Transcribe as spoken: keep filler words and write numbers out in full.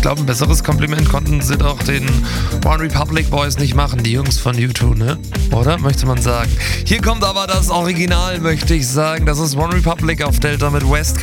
glaube, ein besseres Kompliment konnten sie doch den One Republic Boys nicht machen, die Jungs von U zwei, ne? Oder? Möchte man sagen. Hier kommt aber das Original, möchte ich sagen. Das ist One Republic auf Delta mit West